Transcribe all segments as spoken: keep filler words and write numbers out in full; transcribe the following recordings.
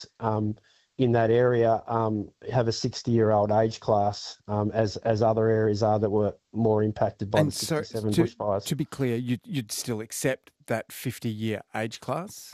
um, in that area um, have a sixty-year-old age class, um, as as other areas are that were more impacted by And the so, sixty-seven to, bushfires. to be clear, you'd, you'd still accept that fifty-year age class?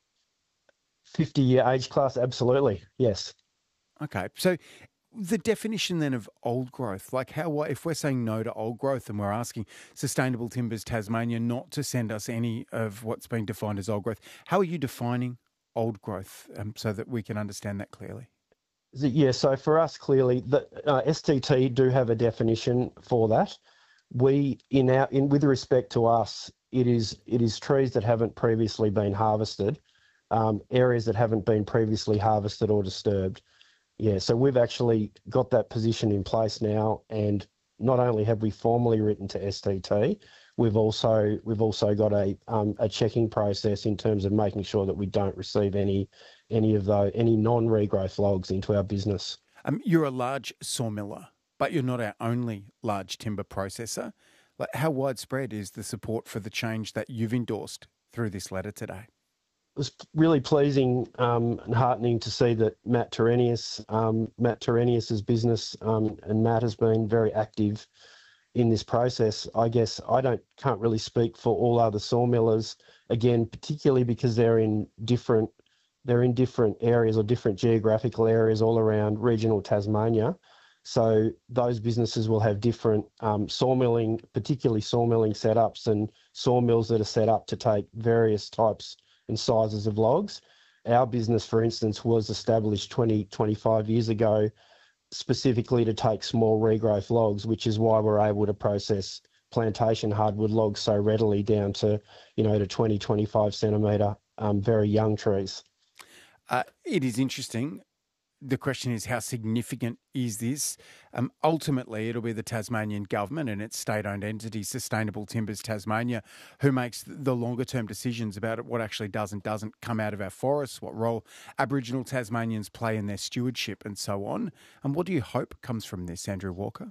fifty-year age class, absolutely, yes. Okay, so the definition then of old growth, like how, if we're saying no to old growth and we're asking Sustainable Timbers Tasmania not to send us any of what's being defined as old growth, how are you defining old growth um, so that we can understand that clearly? Yeah, so for us, clearly, the uh, S T T do have a definition for that. We, in our, in with respect to us, it is it is trees that haven't previously been harvested, um, areas that haven't been previously harvested or disturbed. Yeah, so we've actually got that position in place now, and not only have we formally written to S T T, we've also we've also got a um, a checking process in terms of making sure that we don't receive any any of those any non-regrowth logs into our business. Um, you're a large sawmiller, but you're not our only large timber processor. Like, how widespread is the support for the change that you've endorsed through this letter today? It was really pleasing um, and heartening to see that Matt Terenius, um, Matt Terenius's business, um, and Matt has been very active in this process. I guess I don't can't really speak for all other sawmillers, again, particularly because they're in different they're in different areas or different geographical areas all around regional Tasmania. So those businesses will have different um, sawmilling, particularly sawmilling setups and sawmills that are set up to take various types and sizes of logs. Our business, for instance, was established twenty, twenty-five years ago specifically to take small regrowth logs, which is why we're able to process plantation hardwood logs so readily down to, you know, to twenty, twenty-five centimetre um, very young trees. Uh, it is interesting. The question is, how significant is this? Um, ultimately, it'll be the Tasmanian government and its state-owned entity, Sustainable Timbers Tasmania, who makes the longer-term decisions about what actually does and doesn't come out of our forests, what role Aboriginal Tasmanians play in their stewardship and so on. And what do you hope comes from this, Andrew Walker?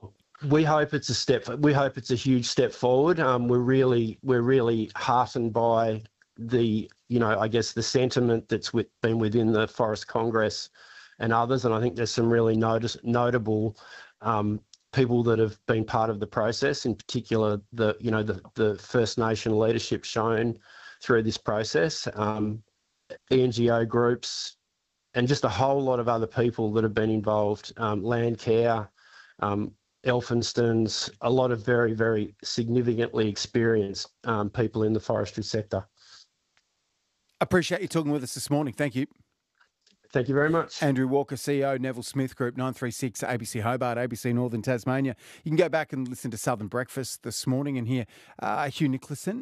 We hope it's a step. We hope it's a huge step forward. Um, we're really, we're really heartened by the, you know, I guess the sentiment that's with, been within the Forest Congress and others, and I think there's some really notice, notable um, people that have been part of the process. In particular, the, you know, the, the First Nation leadership shown through this process, um, E N G O groups, and just a whole lot of other people that have been involved. Um, Landcare, um, Elphinstons, a lot of very, very significantly experienced um, people in the forestry sector. Appreciate you talking with us this morning. Thank you. Thank you very much. Andrew Walker, C E O, Neville Smith Group, nine three six A B C Hobart, A B C Northern Tasmania. You can go back and listen to Southern Breakfast this morning and hear uh, Hugh Nicholson,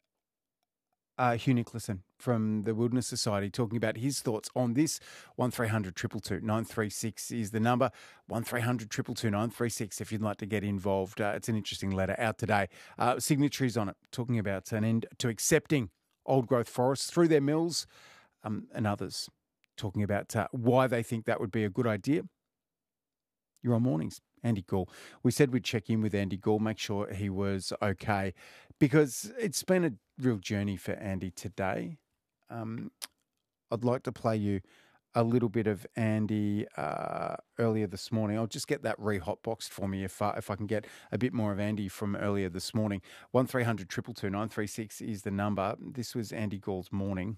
uh, Hugh Nicholson from the Wilderness Society talking about his thoughts on this. one three hundred two two two nine three six is the number. one three hundred two two two nine three six if you'd like to get involved. Uh, it's an interesting letter out today. Uh, signatories on it talking about an end to accepting old growth forests through their mills um, and others talking about uh, why they think that would be a good idea. You're on Mornings. Andy Gall. We said we'd check in with Andy Gall, make sure he was okay, because it's been a real journey for Andy today. Um, I'd like to play you a little bit of Andy uh, earlier this morning. I'll just get that re-hotboxed for me if, uh, if I can get a bit more of Andy from earlier this morning. one three hundred two two two nine three six is the number. This was Andy Gall's morning.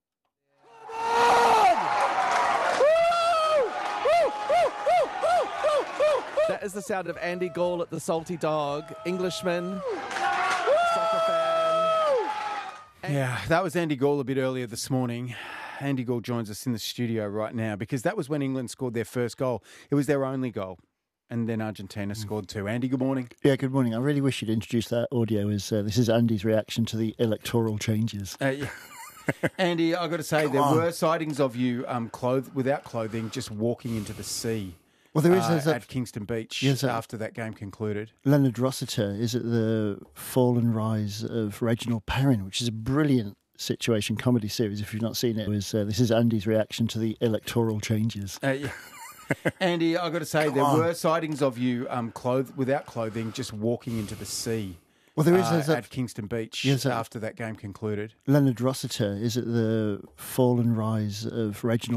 That is the sound of Andy Gall at the Salty Dog. Englishman, soccer fan. Yeah, that was Andy Gall a bit earlier this morning. Andy Gall joins us in the studio right now because that was when England scored their first goal. It was their only goal. And then Argentina scored two. Andy, good morning. Yeah, good morning. I really wish you'd introduce that audio as uh, this is Andy's reaction to the electoral changes. Uh, yeah. Andy, I've got to say, Come there on. were sightings of you um, clothed, without clothing, just walking into the sea. Well, there is uh, there's a- at Kingston Beach Yes, uh, after that game concluded. Leonard Rossiter is at the fall and rise of Reginald Perrin, which is a brilliant situation comedy series. If you've not seen it, it was, uh, this is Andy's reaction to the electoral changes. Uh, yeah. Andy, I've got to say, Come there on. were sightings of you um, clothed, without clothing, just walking into the sea. Well, there is uh, there's a- at Kingston Beach Yes, uh, after that game concluded. Leonard Rossiter, is it the fall and rise of Reginald